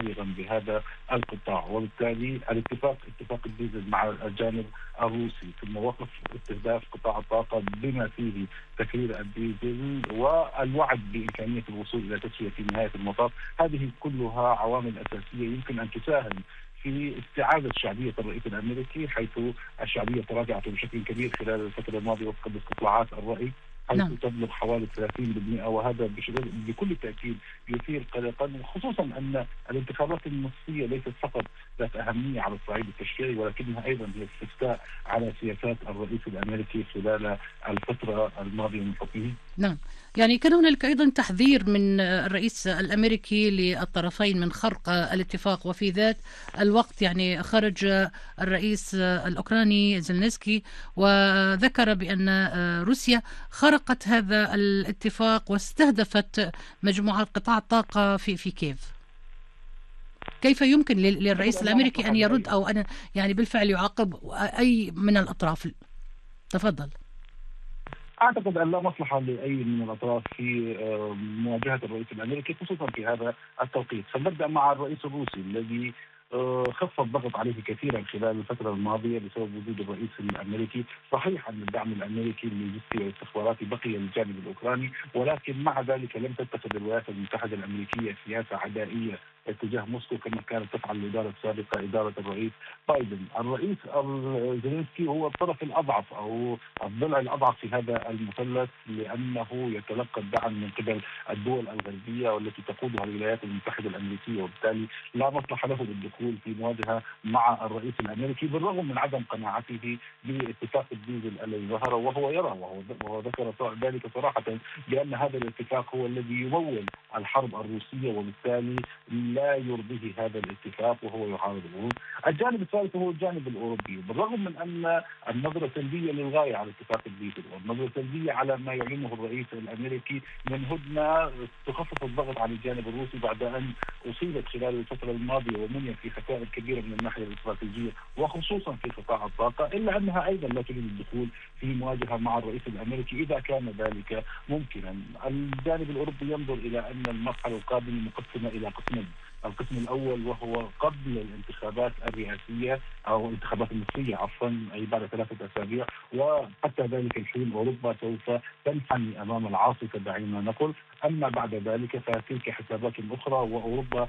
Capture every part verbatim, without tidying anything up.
بالغا بهذا القطاع. وبالتالي الاتفاق اتفاق الديزل مع الجانب الروسي ثم وقف استهداف قطاع الطاقة بما فيه تكرير الديزل والوعد بإمكانية الوصول إلى تسوية في نهاية المطاف، هذه كلها عوامل أساسية يمكن أن تساهم في استعادة شعبية الرئيس الأمريكي، حيث الشعبية تراجعت بشكل كبير خلال الفترة الماضية وفقا لاستطلاعات الرأي، حيث نعم. تبلغ حوالي ثلاثين بالمئة، وهذا بكل تأكيد يثير قلقا، خصوصا أن الانتخابات النصية ليست فقط ذات أهمية على الصعيد التشريعي ولكنها أيضا هي استفتاء على سياسات الرئيس الأمريكي خلال الفترة الماضية من حكمه. نعم، يعني كان هنالك أيضا تحذير من الرئيس الأمريكي للطرفين من خرق الاتفاق، وفي ذات الوقت يعني خرج الرئيس الأوكراني زيلينسكي وذكر بأن روسيا خرقت هذا الاتفاق واستهدفت مجموعة قطاع الطاقة في في كييف. كيف يمكن للرئيس الأمريكي أن يرد أو أن يعني بالفعل يعاقب أي من الأطراف؟ تفضل. أعتقد أن لا مصلحة لأي من الأطراف في مواجهة الرئيس الأمريكي خصوصا في هذا التوقيت. فنبدأ مع الرئيس الروسي الذي خف الضغط عليه كثيرا خلال الفترة الماضية بسبب وجود الرئيس الأمريكي. صحيح أن الدعم الأمريكي اللوجستي والاستخباراتي بقي للجانب الأوكراني، ولكن مع ذلك لم تتخذ الولايات المتحدة الأمريكية سياسة عدائية اتجاه موسكو كما كانت تفعل الإدارة السابقة إدارة الرئيس بايدن. الرئيس زيلينسكي هو الطرف الأضعف أو الضلع الأضعف في هذا المثلث، لأنه يتلقى الدعم من قبل الدول الغربية والتي تقودها الولايات المتحدة الأمريكية، وبالتالي لا مصلحة له بالدخول في مواجهة مع الرئيس الأمريكي بالرغم من عدم قناعته باتفاق الديزل الذي ظهر، وهو يرى وهو ذكر ذلك صراحة بأن هذا الاتفاق هو الذي يمول الحرب الروسية، وبالتالي لا يرضيه هذا الاتفاق وهو يعارضه. الجانب الثالث هو الجانب الأوروبي، بالرغم من أن النظرة سلبية للغاية على اتفاق الديزل والنظرة سلبية على ما يعلنه الرئيس الأمريكي من هدنة تخفف الضغط على الجانب الروسي بعد أن أصيبت خلال الفترة الماضية ومنيت في خسائر كبيرة من الناحية الاستراتيجية وخصوصا في قطاع الطاقة، إلا أنها أيضا لا تريد الدخول في مواجهة مع الرئيس الأمريكي إذا كان ذلك ممكنا. الجانب الأوروبي ينظر إلى أن المرحلة القادمة مقسمة إلى قسمين. القسم الأول وهو قبل الانتخابات الرئاسية أو الانتخابات النصية عفوا أي بعد ثلاثة أسابيع، وحتى ذلك الحين أوروبا سوف تنحني أمام العاصفة دعينا نقول. أما بعد ذلك فتلك حسابات أخرى، وأوروبا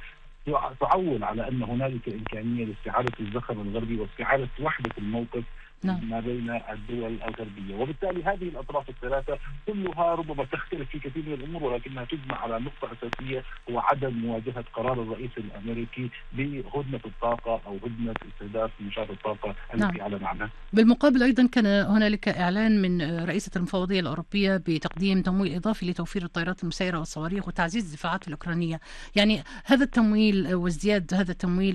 تعول على أن هنالك إمكانية لاستعادة الزخم الغربي واستعادة وحدة الموقف نعم. ما بين الدول الغربية. وبالتالي هذه الأطراف الثلاثة كلها ربما تختلف في كثير من الأمور، ولكنها تجمع على نقطة أساسية هو عدم مواجهة قرار الرئيس الأمريكي بهدنة الطاقة أو هدنة استهداف نشاط الطاقة التي نعم. أعلن عنها. بالمقابل أيضا كان هنالك إعلان من رئيسة المفوضية الأوروبية بتقديم تمويل إضافي لتوفير الطائرات المسيرة والصواريخ وتعزيز الدفاعات الأوكرانية. يعني هذا التمويل وازدياد هذا التمويل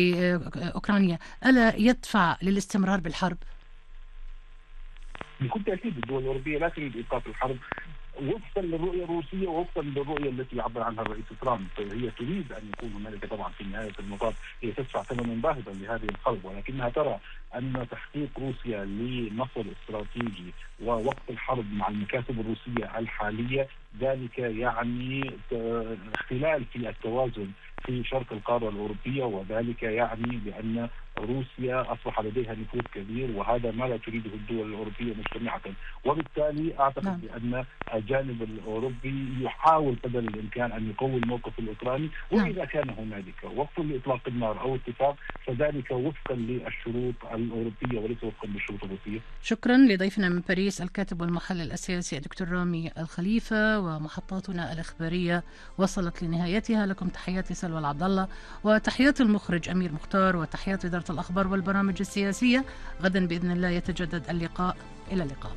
لأوكرانيا ألا يدفع للاستمرار بالحرب؟ بكل تأكيد الدول الأوروبية لا تريد إيقاف الحرب وفقا للرؤية الروسية ووفقا للرؤية التي يعبر عنها الرئيس ترامب. هي تريد أن يكون هنالك طبعا في نهاية المطاف هي تدفع ثمنا باهظا لهذه الحرب، ولكنها ترى أن تحقيق روسيا لنصر استراتيجي ووقف الحرب مع المكاسب الروسية الحالية ذلك يعني اختلال في التوازن في شرق القارة الأوروبية، وذلك يعني بأن روسيا أصبح لديها نفوذ كبير وهذا ما لا تريده الدول الأوروبية مجتمعة. وبالتالي أعتقد نعم. بأن الجانب الأوروبي يحاول قدر الإمكان أن يقوي الموقف الأوكراني، وإذا كان هنالك وقف لإطلاق النار أو اتفاق فذلك وفقا للشروط الأوروبية وليس وفقا للشروط الروسية. شكرا لضيفنا من باريس الكاتب والمحلل السياسي الدكتور رامي الخليفة. ومحطاتنا الإخبارية وصلت لنهايتها. لكم تحياتي سلوى العبد الله وتحيات المخرج أمير مختار وتحيات إدارة الأخبار والبرامج السياسية. غدا بإذن الله يتجدد اللقاء. إلى اللقاء.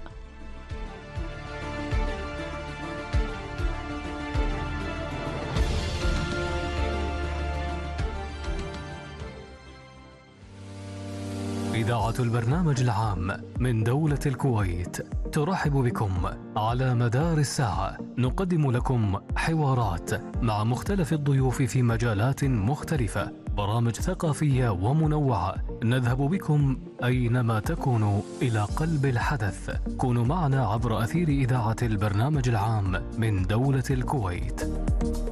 إذاعة البرنامج العام من دولة الكويت ترحب بكم. على مدار الساعة نقدم لكم حوارات مع مختلف الضيوف في مجالات مختلفة، برامج ثقافية ومنوعة. نذهب بكم أينما تكونوا إلى قلب الحدث. كونوا معنا عبر أثير إذاعة البرنامج العام من دولة الكويت.